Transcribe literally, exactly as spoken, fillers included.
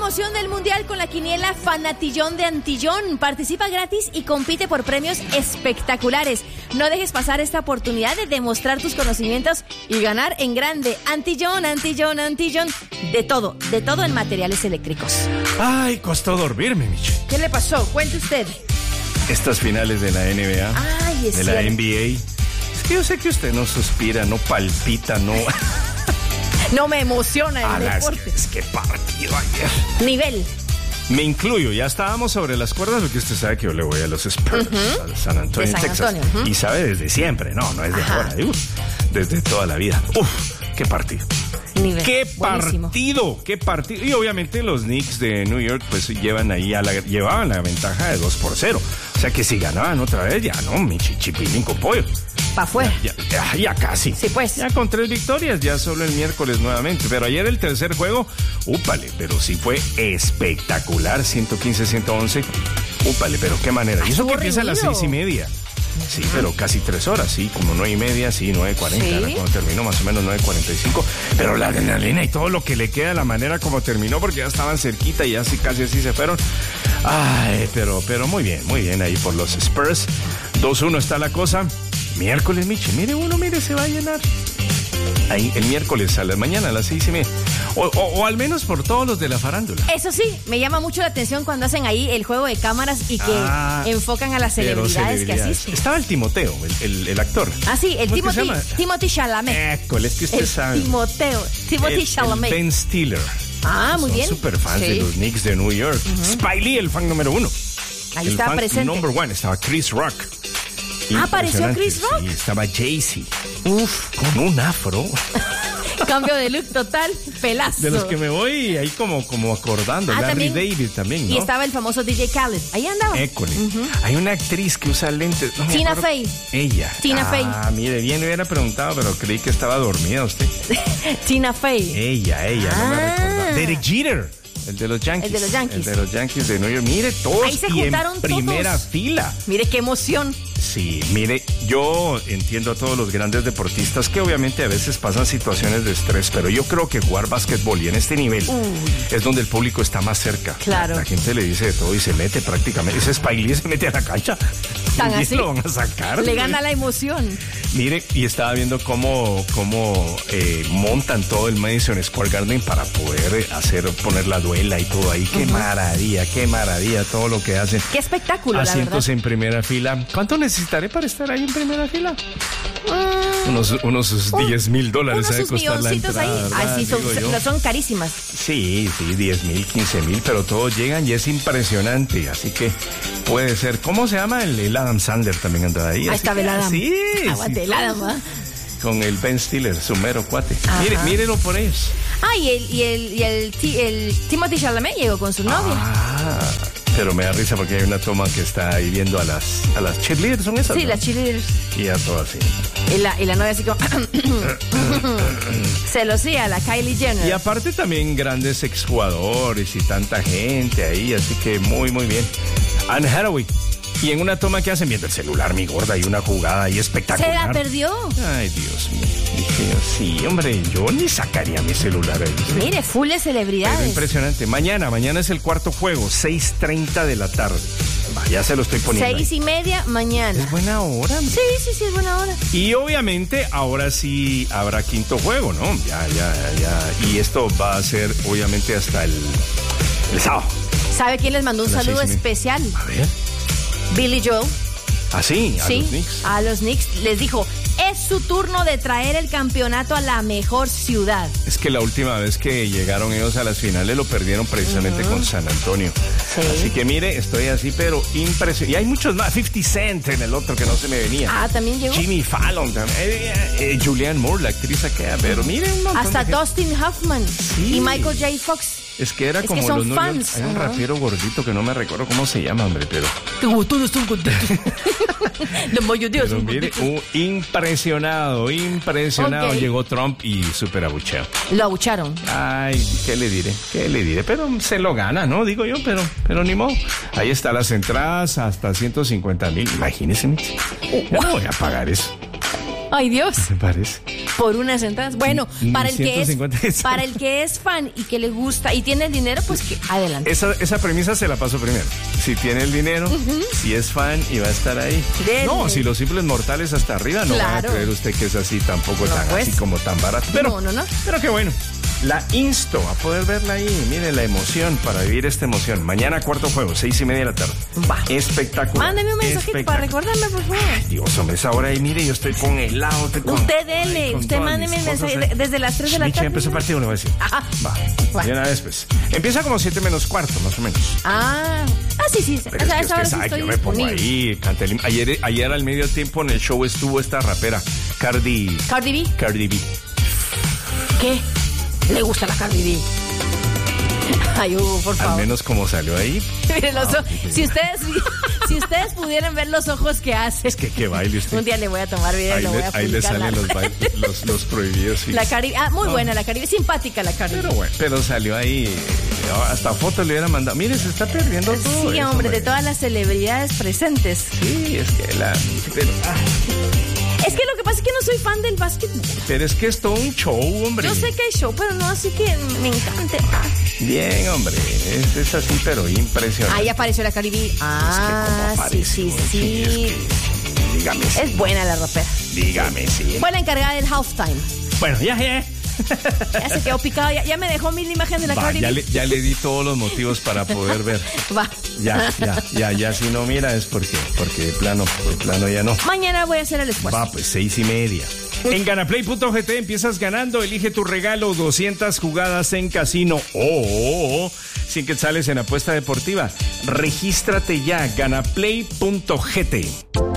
emoción del Mundial con la quiniela Fanatillón de Antillón. Participa gratis y compite por premios espectaculares. No dejes pasar esta oportunidad de demostrar tus conocimientos y ganar en grande. Antillón, Antillón, Antillón. De todo, de todo en materiales eléctricos. Ay, costó dormirme, Michi. ¿Qué le pasó? Cuente usted. Estas finales de la N B A, Ay, es de cierto. la N B A. Es que yo sé que usted no suspira, no palpita, no... No me emociona el Ala, deporte. Es que, es que partido ayer. Nivel. Me incluyo, ya estábamos sobre las cuerdas porque usted sabe que yo le voy a los Spurs, uh-huh. al San Antonio, de San Texas. Antonio, uh-huh. Y sabe desde siempre, no, no es de Ajá. ahora, uf, desde toda la vida. Uf, qué partido. Nivel. Qué Buenísimo. partido, qué partido. Y obviamente los Knicks de New York pues llevan ahí a la, llevaban la ventaja de dos por cero. O sea que si ganaban otra vez, ya no, mi chichipilín con pollo. Pa' afuera. Ya, ya, ya casi. Sí, pues. Ya con tres victorias, ya solo el miércoles nuevamente. Pero ayer el tercer juego, úpale, pero sí fue espectacular. ciento quince, ciento once. Úpale, pero qué manera. Y eso que empieza a las seis y media. Sí, pero casi tres horas, sí, como nueve y media, sí, nueve cuarenta, ¿Sí? cuando terminó, más o menos nueve cuarenta y cinco. Pero la adrenalina y todo lo que le queda, la manera como terminó, porque ya estaban cerquita y ya sí, casi así se fueron. Ay, pero, pero muy bien, muy bien ahí por los Spurs. dos uno está la cosa. Miércoles, Michi, mire uno, mire, se va a llenar. Ahí, el miércoles a la mañana a las seis y media. O, o, o al menos por todos los de la farándula. Eso sí, me llama mucho la atención cuando hacen ahí el juego de cámaras y que Ah, enfocan a las celebridades, celebridades que asisten. Estaba el Timoteo, el, el, el actor. Ah, sí, el ¿Cómo es que Timothy, se llama? Timothy Chalamet. École, es que usted El sabe. Timoteo, Timothy El- el Chalamet. Ben Stiller. Ah, muy Son bien. super fans Sí. de los Knicks de New York. Uh-huh. Spike Lee, el fan número uno. Ahí el estaba fan presente. number one. Estaba Chris Rock. Ah, ¿apareció Impresionante, Chris Rock? Sí, estaba Jay-Z. Uf, con un afro. Cambio de look total, pelazo. De los que me voy ahí como, como acordando. Ah, Larry también. David también, ¿no? Y estaba el famoso D J Khaled. Ahí andaba. École. Hay una actriz que usa lentes. No me Tina acuerdo. Fey. Ella. Tina ah, Fey. Ah, mire, bien le hubiera preguntado, pero creí que estaba dormida usted. Tina Fey. Ella, ella, no me Ah. recordaba. Derek Jeter. El de los Yankees. El de los Yankees. El de los Yankees de New York. Mire, todos Ahí se y juntaron en primera todos. fila. Mire qué emoción. Sí, mire, yo entiendo a todos los grandes deportistas que obviamente a veces pasan situaciones de estrés, pero yo creo que jugar básquetbol y en este nivel Uy. es donde el público está más cerca. Claro. La, la gente le dice de todo y se mete prácticamente. Ese Spike Lee se mete a la cancha. Tan Y así. lo van a sacar. Le güey. gana la emoción. Mire, y estaba viendo cómo, cómo eh, montan todo el Madison Square Garden para poder eh, hacer, poner la duela y todo ahí. Qué uh-huh. maravilla, qué maravilla todo lo que hacen. Qué espectáculo, la verdad. Asientos en primera fila. ¿Cuánto necesitaré para estar ahí en primera fila? Mm. Unos, unos diez mil dólares. Unos sus milloncitos ahí. Ah, sí, son, son, son carísimas. Sí, sí, diez mil, quince mil, pero todos llegan y es impresionante. Así que puede ser. ¿Cómo se llama? El, el Adam Sandler también anda ahí. Ahí está el Adam. Sí. Aguante, sí. el Adam, ¿ah? Con el Ben Stiller, su mero cuate. Ajá. Mire, mírenlo por ellos. Ah, y el, y el, y el, el, el Timothy Chalamet llegó con su novia. Ah, pero me da risa porque hay una toma que está ahí viendo a las, a las cheerleaders, ¿son esas? Sí, ¿no? las cheerleaders. Y a todas así. Y la, y la novia así como... celosía, la Kylie Jenner. Y aparte también grandes exjugadores y tanta gente ahí, así que muy, muy bien. Anne Hathaway. Y en una toma que hacen viendo el celular, mi gorda, y una jugada ahí espectacular. Se la perdió. Ay, Dios mío. Dije yo, sí, hombre, yo ni sacaría mi celular ahí. ¿Sí? Mire, full de celebridades. Pero impresionante. Mañana, mañana es el cuarto juego, seis treinta de la tarde. Va, ya se lo estoy poniendo. Seis ahí. y media mañana. Es buena hora. Sí, sí, sí, es buena hora. Y obviamente ahora sí habrá quinto juego, ¿no? Ya, ya, ya. Y esto va a ser obviamente hasta el, el sábado. ¿Sabe quién les mandó un A las saludo seis y media. especial? A ver. Billy Joel. ¿Ah, sí? ¿A Sí, los Knicks? a los Knicks. Les dijo, es su turno de traer el campeonato a la mejor ciudad. Es que la última vez que llegaron ellos a las finales lo perdieron precisamente uh-huh. con San Antonio. Sí. Así que mire, estoy así, pero impresionante. Y hay muchos más. fifty Cent en el otro que no se me venía. Ah, también llegó. Jimmy Fallon también. Eh, eh, Julianne Moore, la actriz aquella. Pero mire un montón Hasta de gente. Dustin Hoffman Sí. y Michael J. Fox. Es que era Es como que son los New fans. York. Hay un Ajá. rapero gordito que no me recuerdo cómo se llama, hombre, pero... Todos están contentos. La mayoría Pero son mire, contentos. uh, impresionado, impresionado. Ok. Llegó Trump y súper abucheado. Lo abucharon. Ay, ¿qué le diré? ¿Qué le diré? Pero se lo gana, ¿no? Digo yo, pero, pero ni modo. Ahí están las entradas hasta ciento cincuenta mil. Imagínense. Yo no voy a pagar eso, Ay, Dios. me parece. Por unas entradas. Bueno, para el que ciento cincuenta es para el que es fan y que le gusta y tiene el dinero, pues que adelante. Esa, esa premisa se la paso primero. Si tiene el dinero, uh-huh. si es fan y va a estar ahí. Dele. No, si los simples mortales hasta arriba, no claro. va a creer usted que es así tampoco no, tan pues. así como tan barato. Pero, no, no, no. Pero qué bueno. La insto a poder verla ahí. Mire la emoción para vivir esta emoción. Mañana cuarto juego, seis y media de la tarde. Va. Espectacular. Mándeme un mensajito para recordarme, por favor. Ay, Dios, hombre, esa hora ahí, mire, yo estoy con helado. Con, usted dele, ay, usted mándeme el mensaje de, desde las tres de la tarde. Ya empezó el partido, le voy a decir. Ajá. Va. Va. Y una vez, pues. Empieza como siete menos cuarto, más o menos. Ah. Ah, sí, sí. Pero o sea, es que esa hora sí estoy yo me pongo ahí. Cantelín. Ayer, ayer al medio tiempo en el show estuvo esta rapera, Cardi. Cardi B. Cardi B. ¿Qué? ¿Le gusta la Cardi B? Ay, Hugo, por favor. Al menos como salió ahí. Mire, los ojos. Si ustedes, si ustedes pudieran ver los ojos que hace. Es que qué baile usted. Un día le voy a tomar video y lo voy a publicar. Ahí le salen los, bailes, los, los prohibidos. Sí. La Cardi B. Ah, muy no. buena la Cardi B. Simpática la Cardi B. Pero bueno, pero salió ahí. Hasta fotos le hubieran mandado. Mire, se está perdiendo todo. Sí, eso, hombre, de todas las celebridades presentes. Sí, es que la. Pero, ah. Es que lo que pasa es que no soy fan del básquetbol. Pero es que es todo un show, hombre. Yo sé que hay show, pero no así que me encanta. Bien, hombre. Es, es así, pero impresionante. Ahí apareció la Cardi B. Ah, es que sí, sí, sí. Es que, dígame sí. Es buena la rapera. Dígame sí. Fue la encargada del halftime. Bueno, ya, ya. Ya se quedó picado, ya, ya me dejó mil imágenes de la Cardi B. Ya le, ya le di todos los motivos para poder ver. Va. Ya, ya, ya, ya, si no mira es porque, porque de plano, de plano ya no. Mañana voy a hacer el esfuerzo. Va, pues seis y media. En Ganaplay punto g t empiezas ganando, elige tu regalo, doscientas jugadas en casino o cien quetzales en apuesta deportiva. Regístrate ya, Ganaplay punto g t.